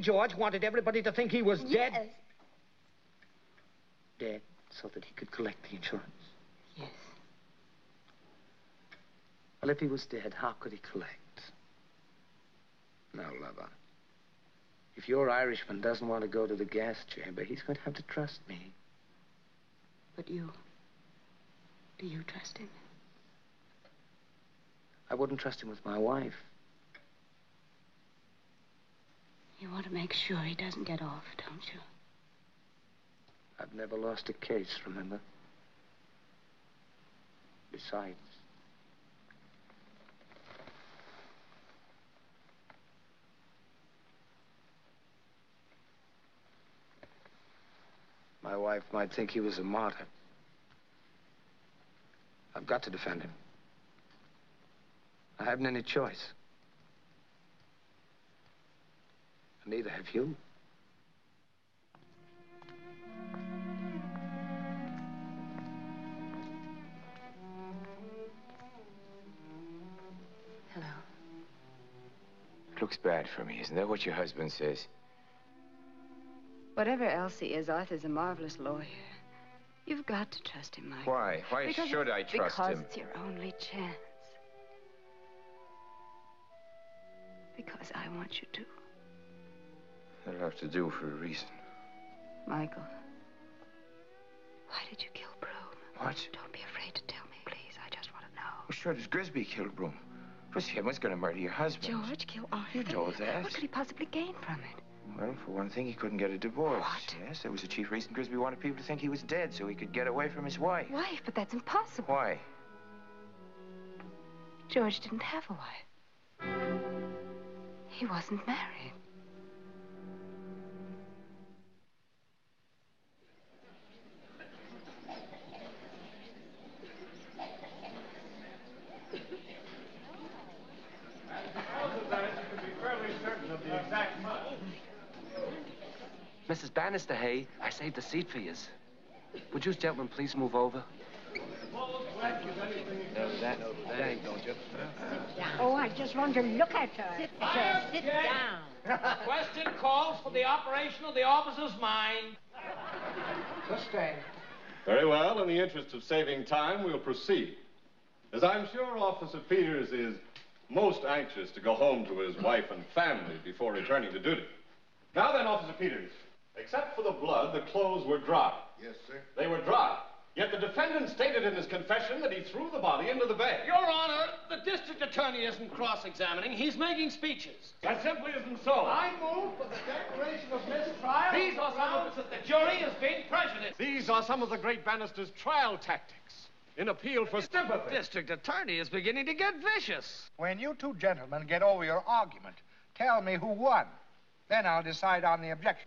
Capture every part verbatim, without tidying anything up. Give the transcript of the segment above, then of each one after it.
George wanted everybody to think he was Yes. dead? Dead so that he could collect the insurance? Yes. Well, if he was dead, how could he collect? Now, lover, if your Irishman doesn't want to go to the gas chamber, he's going to have to trust me. But you... Do you trust him? I wouldn't trust him with my wife. You want to make sure he doesn't get off, don't you? I've never lost a case, remember? Besides, my wife might think he was a martyr. I've got to defend him. I haven't any choice. And neither have you. Hello. It looks bad for me. Isn't that what your husband says? Whatever else he is, Arthur's a marvelous lawyer. You've got to trust him, Michael. Why? Why because should I trust because him? Because it's your only chance. Because I want you to. That'll have to do for a reason. Michael, why did you kill Broom? What? Don't be afraid to tell me, please. I just want to know. Well, sure, does Grisby kill Broom? Plus, him was going to murder your husband. George, kill Arthur. You know that. What could he possibly gain from it? Well, for one thing, he couldn't get a divorce. What? Yes, that was the chief reason Grisby wanted people to think he was dead so he could get away from his wife. Wife? But that's impossible. Why? George didn't have a wife. He wasn't married. Missus Bannister, hey, I saved a seat for you. Would you gentlemen please move over? No, that, no, that, don't you? Oh, I just want to look at her. Sit down. Sit down. Question calls for the operation of the officer's mind. Sustained. Very well. In the interest of saving time, we'll proceed. As I'm sure Officer Peters is most anxious to go home to his wife and family before returning to duty. Now then, Officer Peters, except for the blood, the clothes were dry. Yes, sir. They were dry. Yet the defendant stated in his confession that he threw the body into the bay. Your Honor, the district attorney isn't cross-examining. He's making speeches. That simply isn't so. I move for the declaration of mistrial. These are some of the... The jury is being prejudiced. These are some of the great Bannister's trial tactics in appeal for sympathy. District attorney is beginning to get vicious. When you two gentlemen get over your argument, tell me who won. Then I'll decide on the objection.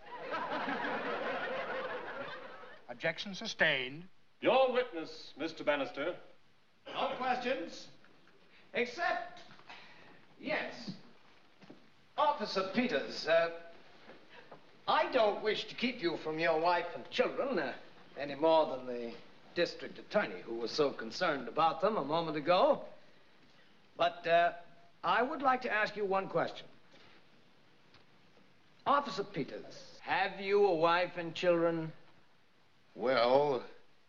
Objection sustained. Your witness, Mister Bannister. No questions. Except... Yes. Officer Peters, uh, I don't wish to keep you from your wife and children uh, any more than the district attorney who was so concerned about them a moment ago. But uh, I would like to ask you one question. Officer Peters, have you a wife and children? Well,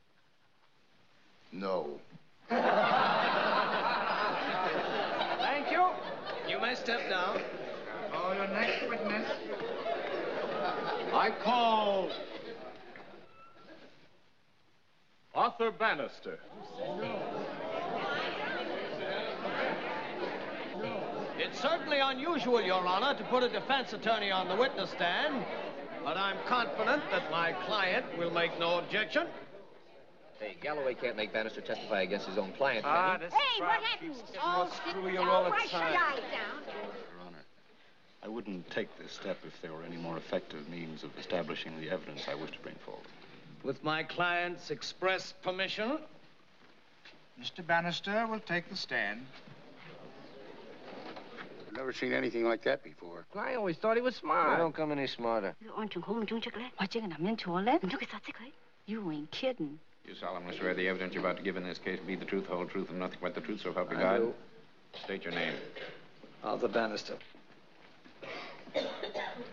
no. Thank you. You may step down. Oh, your next witness. I call Arthur Bannister. It's certainly unusual, Your Honor, to put a defense attorney on the witness stand, but I'm confident that my client will make no objection. Hey, Galloway can't make Bannister testify against his own client, can Ah, he? this Hey, what happened? Oh, sit screw you down. all the Why should time. I down? Your Honor, I wouldn't take this step if there were any more effective means of establishing the evidence I wish to bring forward. With my client's express permission. Mister Bannister will take the stand. I've never seen anything like that before. I always thought he was smart. I don't come any smarter. You ain't kidding. You solemnly swear the evidence you're about to give in this case be the truth, whole truth, and nothing but the truth, so help you I God? do. State your name. Arthur Bannister.